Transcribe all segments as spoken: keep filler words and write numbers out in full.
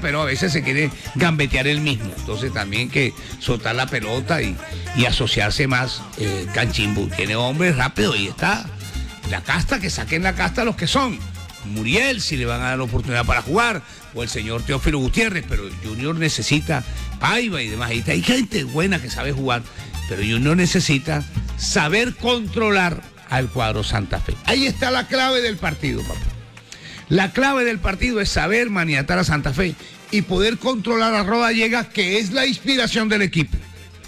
pero a veces se quiere gambetear él mismo. Entonces también que soltar la pelota y, y asociarse más. eh, Canchimbo tiene hombres rápido y está la casta, que saquen la casta los que son. Muriel, si le van a dar la oportunidad para jugar, o el señor Teófilo Gutiérrez, pero Junior necesita Paiva y demás. Y hay gente buena que sabe jugar, pero Junior necesita saber controlar al cuadro Santa Fe. Ahí está la clave del partido, papá. La clave del partido es saber maniatar a Santa Fe y poder controlar a Rodallega, que es la inspiración del equipo.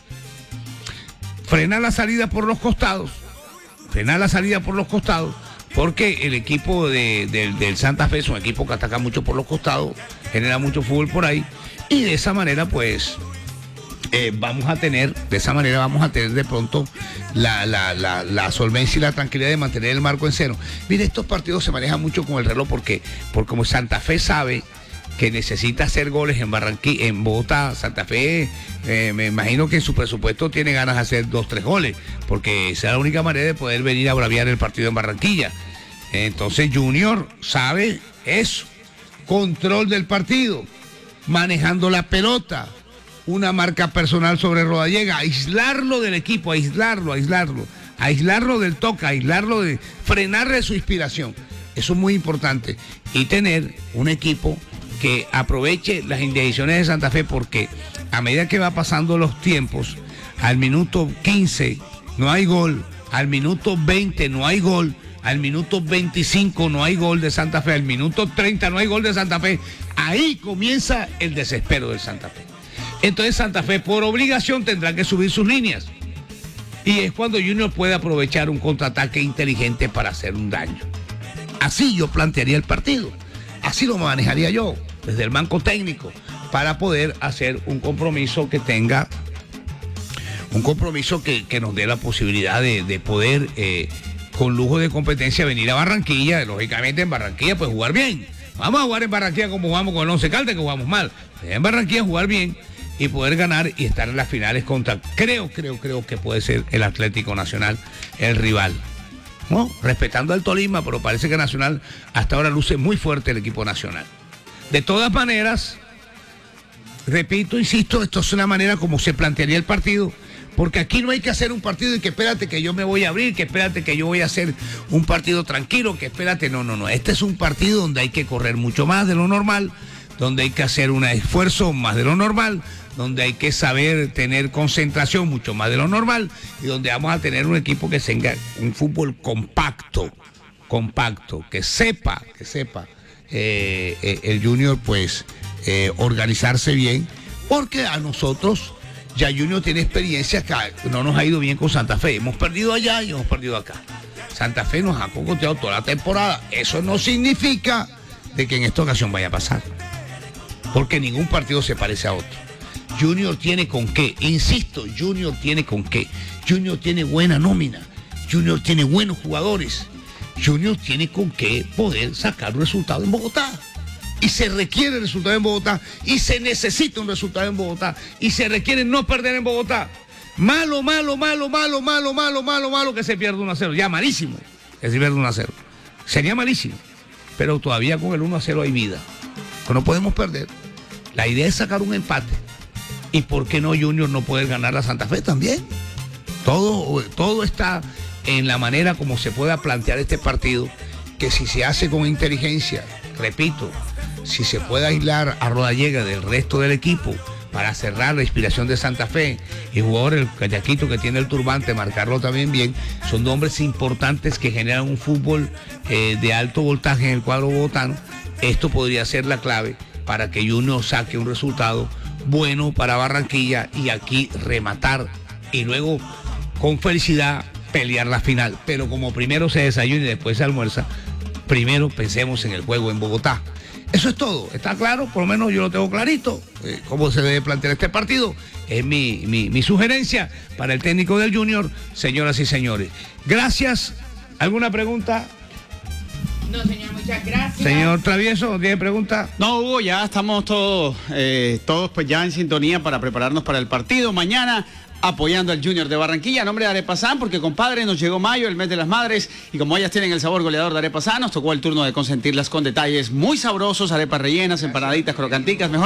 Frenar la salida por los costados, frenar la salida por los costados, porque el equipo de, de, del Santa Fe es un equipo que ataca mucho por los costados, genera mucho fútbol por ahí, y de esa manera pues eh, vamos a tener, de esa manera vamos a tener de pronto la, la, la, la solvencia y la tranquilidad de mantener el marco en cero. Mire, estos partidos se manejan mucho con el reloj porque, porque como Santa Fe sabe que necesita hacer goles en Barranquilla, en Bogotá. Santa Fe, eh, me imagino que en su presupuesto tiene ganas de hacer dos, tres goles, porque esa es la única manera de poder venir a braviar el partido en Barranquilla. Entonces Junior sabe eso, control del partido, manejando la pelota, una marca personal sobre Rodallega, aislarlo del equipo, aislarlo, aislarlo, aislarlo del toque, aislarlo de frenarle su inspiración. Eso es muy importante. Y tener un equipo que aproveche las indecisiones de Santa Fe, porque a medida que va pasando los tiempos, al minuto quince no hay gol, al minuto veinte no hay gol, al minuto veinticinco no hay gol de Santa Fe, al minuto treinta no hay gol de Santa Fe. Ahí comienza el desespero del Santa Fe. Entonces Santa Fe por obligación tendrá que subir sus líneas. Y es cuando Junior puede aprovechar un contraataque inteligente para hacer un daño. Así yo plantearía el partido. Así lo manejaría yo, desde el banco técnico, para poder hacer un compromiso que tenga, un compromiso que, que nos dé la posibilidad de, de poder, eh, con lujo de competencia, venir a Barranquilla. Lógicamente en Barranquilla pues jugar bien. Vamos a jugar en Barranquilla como jugamos con el Once Caldas, que jugamos mal. En Barranquilla jugar bien y poder ganar y estar en las finales contra, creo, creo, creo que puede ser el Atlético Nacional el rival. ¿No? Respetando al Tolima, pero parece que Nacional hasta ahora luce muy fuerte el equipo nacional. De todas maneras, repito, insisto, esto es una manera como se plantearía el partido, porque aquí no hay que hacer un partido y que espérate que yo me voy a abrir, que espérate que yo voy a hacer un partido tranquilo, que espérate, no, no, no. Este es un partido donde hay que correr mucho más de lo normal, donde hay que hacer un esfuerzo más de lo normal, donde hay que saber tener concentración mucho más de lo normal, y donde vamos a tener un equipo que tenga un fútbol compacto, compacto, que sepa, que sepa eh, eh, el Junior pues eh, organizarse bien, porque a nosotros ya Junior tiene experiencia acá, no nos ha ido bien con Santa Fe, hemos perdido allá y hemos perdido acá. Santa Fe nos ha cocoteado toda la temporada, eso no significa de que en esta ocasión vaya a pasar, porque ningún partido se parece a otro. Junior tiene con qué, insisto, Junior tiene con qué. Junior tiene buena nómina, Junior tiene buenos jugadores, Junior tiene con qué poder sacar un resultado en Bogotá. Y se requiere resultado en Bogotá, y se necesita un resultado en Bogotá, y se requiere no perder en Bogotá. Malo, malo, malo, malo, malo, malo, malo, malo que se pierda uno a cero. Ya malísimo que se pierda uno a cero. Sería malísimo. Pero todavía con el uno a cero hay vida. Que no podemos perder. La idea es sacar un empate. ¿Y por qué no Junior no poder ganar a Santa Fe también? Todo, todo está en la manera como se pueda plantear este partido, que si se hace con inteligencia, repito, si se puede aislar a Rodallega del resto del equipo para cerrar la inspiración de Santa Fe, y jugador el callaquito que tiene el turbante, marcarlo también bien, son nombres importantes que generan un fútbol eh, de alto voltaje en el cuadro bogotano. Esto podría ser la clave para que Junior saque un resultado bueno para Barranquilla y aquí rematar y luego con felicidad pelear la final. Pero como primero se desayuna y después se almuerza, primero pensemos en el juego en Bogotá. Eso es todo, está claro, por lo menos yo lo tengo clarito, eh, cómo se debe plantear este partido. Es mi, mi, mi sugerencia para el técnico del Junior, señoras y señores. Gracias. ¿Alguna pregunta? No, señor, muchas gracias. Señor Travieso, ¿tiene pregunta? No, Hugo, ya estamos todos, eh, todos pues ya en sintonía para prepararnos para el partido. Mañana apoyando al Junior de Barranquilla, a nombre de Arepa San, porque compadre, nos llegó mayo, el mes de las madres, y como ellas tienen el sabor goleador de Arepa San, nos tocó el turno de consentirlas con detalles muy sabrosos, arepas rellenas, empanaditas, crocanticas, mejor